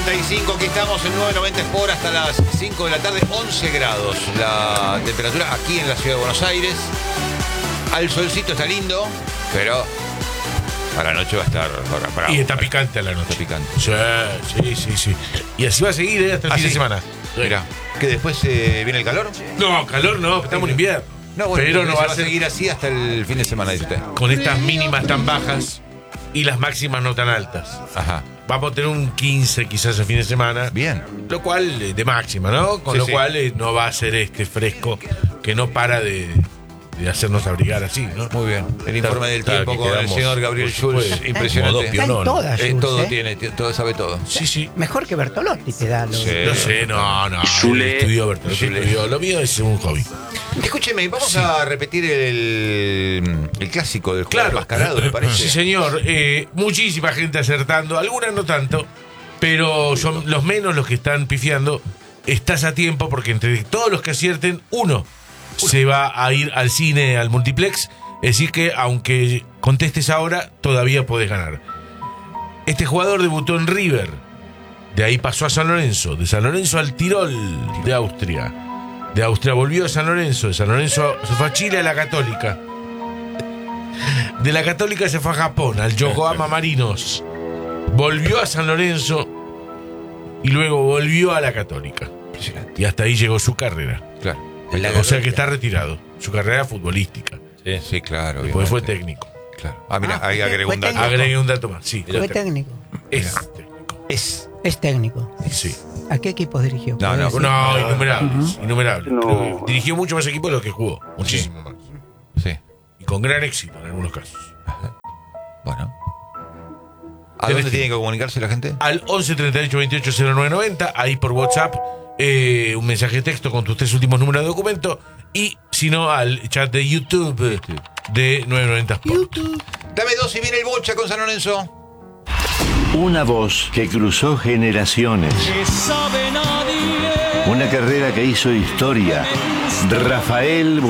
9:35, aquí estamos en 990 Sport hasta las 5 de la tarde, 11 grados la temperatura aquí en la ciudad de Buenos Aires. Al solcito está lindo, pero a la noche va a estar bravo. Y está picante a la noche. Está picante. Sí. Y así va a seguir hasta el fin de semana. Mira, que después viene el calor. No, calor no, estamos en invierno. No, bueno, pero no va a seguir así hasta el fin de semana, dice usted. Con estas mínimas tan bajas y las máximas no tan altas. Ajá. Vamos a tener un 15 quizás el fin de semana. Bien. Lo cual, de máxima, ¿no? Con lo cual no va a ser este fresco que no para de hacernos abrigar así, ¿no? Muy bien. El informe del tiempo con el señor Gabriel Schulz, impresionante. Está en todas, Schulz, todo tiene, todo sabe todo. Sí. Mejor que Bertolotti te da. Lo sé, no. Estudió Bertolotti, lo mío es un hobby. Escúcheme, vamos a repetir el clásico del juego mascarado, ¿le parece? Sí, señor. Muchísima gente acertando, algunas no tanto, pero son los menos los que están pifiando. Estás a tiempo porque entre todos los que acierten, uno se va a ir al cine, al multiplex. Es decir que aunque contestes ahora, todavía podés ganar. Este jugador debutó en River, de ahí pasó a San Lorenzo, de San Lorenzo al Tirol de Austria. De Austria volvió a San Lorenzo, de San Lorenzo se fue a Chile, a la Católica. De la Católica se fue a Japón, al Yokohama Marinos. Volvió a San Lorenzo y luego volvió a la Católica. Y hasta ahí llegó su carrera. Claro. O sea que está retirado. Su carrera futbolística. Sí, claro. Después fue técnico. Claro. Mira, ahí agregué un dato. Agregué un dato más, sí. Fue técnico. Es técnico. Es técnico. Sí. ¿A qué equipos dirigió? No, innumerables. Innumerables. No. Dirigió mucho más equipos de los que jugó. Muchísimo más. Sí. Y con gran éxito en algunos casos. Bueno. ¿A dónde tiene que comunicarse la gente? Al 11 38 28 09 90, ahí por WhatsApp, un mensaje de texto con tus 3 últimos números de documento, y si no, al chat de YouTube de 990 Sport. Dame 2 y viene el Bocha con San Lorenzo. Una voz que cruzó generaciones. Una carrera que hizo historia. Rafael